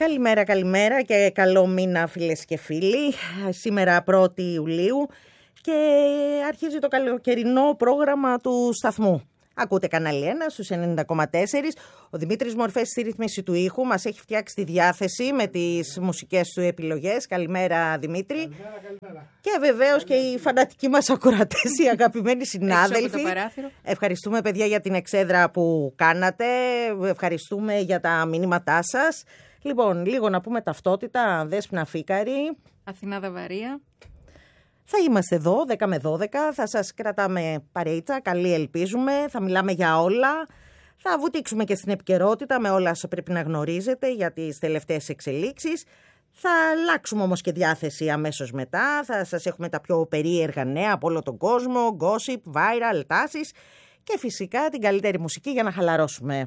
Καλημέρα και καλό μήνα φίλες και φίλοι. Σήμερα 1η Ιουλίου και αρχίζει το καλοκαιρινό πρόγραμμα του σταθμού. Ακούτε Κανάλι 1 στους 90,4. Ο Δημήτρης Μορφές στη ρύθμιση του ήχου μας έχει φτιάξει τη διάθεση με τις μουσικές του επιλογές. Καλημέρα Δημήτρη. Καλημέρα. Και βεβαίως και οι φανατικοί μας ακροατές, οι αγαπημένοι συνάδελφοι. Ευχαριστούμε παιδιά για την εξέδρα που κάνατε. Ευχαριστούμε για τα μηνύματά σας. Λοιπόν, λίγο να πούμε ταυτότητα. Δέσποινα Φίκαρη. Αθηνά Δαβαρία. Θα είμαστε εδώ 10 με 12, θα σας κρατάμε παρέιτσα, καλή ελπίζουμε, θα μιλάμε για όλα. Θα βουτήξουμε και στην επικαιρότητα με όλα όσα πρέπει να γνωρίζετε για τις τελευταίες εξελίξεις. Θα αλλάξουμε όμως και διάθεση αμέσως μετά, θα σας έχουμε τα πιο περίεργα νέα από όλο τον κόσμο, gossip, viral, τάσεις και φυσικά την καλύτερη μουσική για να χαλαρώσουμε.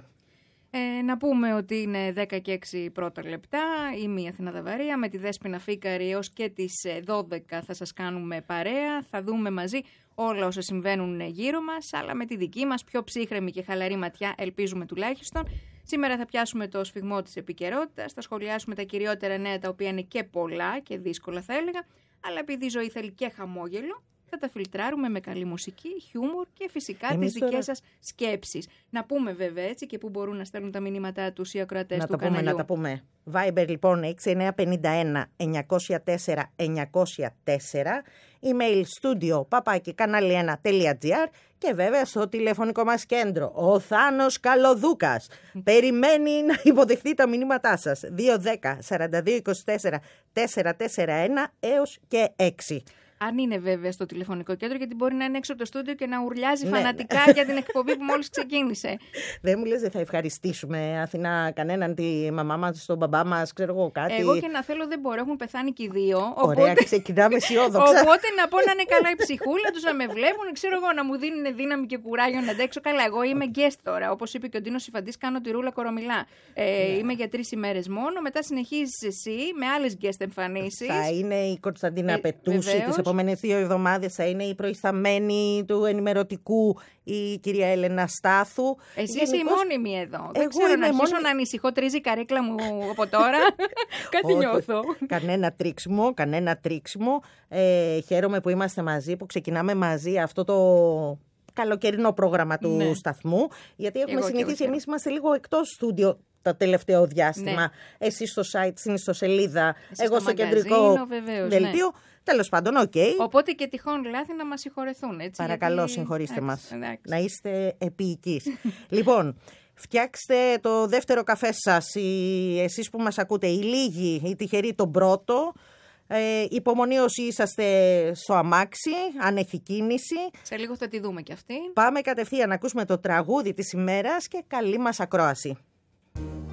Να πούμε ότι είναι 10 και 6 πρώτα λεπτά, είμαι η Αθηνά Δαβαρία, με τη Δέσποινα Φίκαρη έως και τις 12 θα σας κάνουμε παρέα, θα δούμε μαζί όλα όσα συμβαίνουν γύρω μας, αλλά με τη δική μας πιο ψύχρεμη και χαλαρή ματιά, ελπίζουμε τουλάχιστον. Σήμερα θα πιάσουμε το σφιγμό της επικαιρότητας, θα σχολιάσουμε τα κυριότερα νέα τα οποία είναι και πολλά και δύσκολα θα έλεγα, αλλά επειδή η ζωή θέλει και χαμόγελο, θα τα φιλτράρουμε με καλή μουσική, χιούμορ και φυσικά τις δικές σας σκέψεις. Να πούμε βέβαια έτσι και πού μπορούν να στέλνουν τα μηνύματά τους οι ακροατές του καναλιού. Να τα πούμε. Viber λοιπόν 6951 904 904, email studio @kanali1.gr και βέβαια στο τηλεφωνικό μας κέντρο ο Θάνος Καλοδούκας περιμένει να υποδεχθεί τα μηνύματά σας 210 42 24 441 έως και 6. Αν είναι βέβαια στο τηλεφωνικό κέντρο, γιατί μπορεί να είναι έξω από το στούντιο και να ουρλιάζει φανατικά για την εκπομπή που μόλις ξεκίνησε. Δεν μου λες, δεν θα ευχαριστήσουμε Αθηνά κανέναν, τη μαμά μας, τον μπαμπά μας, ξέρω εγώ κάτι. Εγώ και να θέλω δεν μπορώ, έχουν πεθάνει και οι δύο. Ωραία, οπότε ξεκινάμε αισιόδοξα. Οπότε να πω να είναι καλά η ψυχούλα τους, να με βλέπουν, ξέρω εγώ, να μου δίνουν δύναμη και κουράγιο να αντέξω. Καλά, εγώ είμαι guest τώρα. Όπως είπε και ο Ντίνος Σιφαντής, κάνω τη Ρούλα Κορομιλά. Είμαι για 3 ημέρες μόνο, μετά συνεχίζεις εσύ με άλλες guest εμφανίσεις. Θα είναι η Κωνσταντίνα Πετούση τις επόμενες 2 εβδομάδες, θα είναι η προϊσταμένη του ενημερωτικού η κυρία Έλενα Στάθου. Εσύ είσαι η μόνιμη εδώ. Δεν ξέρω να αρχίσω να ανησυχώ, τρίζει η καρέκλα μου από τώρα. Κάτι νιώθω. Κανένα τρίξιμο. Χαίρομαι που είμαστε μαζί, που ξεκινάμε μαζί αυτό το καλοκαιρινό πρόγραμμα του σταθμού. Γιατί έχουμε συνηθίσει, εμείς είμαστε λίγο εκτός στούντιο το τελευταίο διάστημα. Ναι. Εσύ στο site, στην ιστοσελίδα, εγώ στο κεντρικό δελτίο. Τέλος πάντων, οκ. Οπότε και τυχόν λάθη να μας συγχωρεθούν, έτσι. Παρακαλώ, γιατί συγχωρήστε μας. Να είστε επίοικείς. Λοιπόν, φτιάξτε το δεύτερο καφέ σας, εσείς που μας ακούτε, οι λίγοι, οι τυχεροί τον πρώτο. Υπομονή όσοι είσαστε στο αμάξι, αν έχει κίνηση. Σε λίγο θα τη δούμε κι αυτή. Πάμε κατευθείαν να ακούσουμε το τραγούδι της ημέρας και καλή μας ακρόαση.